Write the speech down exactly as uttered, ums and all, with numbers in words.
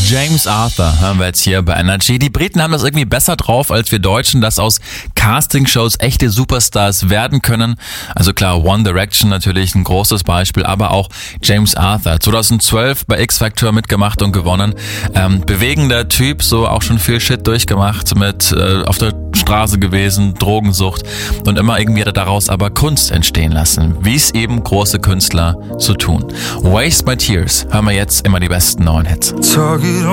James Arthur hören wir jetzt hier bei Energy. Die Briten haben das irgendwie besser drauf als wir Deutschen, dass aus Castingshows echte Superstars werden können. Also klar, One Direction natürlich ein großes Beispiel, aber auch James Arthur. zweitausendzwölf bei X-Factor mitgemacht und gewonnen. Ähm, bewegender Typ, so auch schon viel Shit durchgemacht, mit äh, auf der Straße gewesen, Drogensucht und immer irgendwie hat er daraus aber Kunst entstehen lassen, wie es eben große Künstler so tun. Waste My Tears hören wir jetzt immer die besten neuen Hits.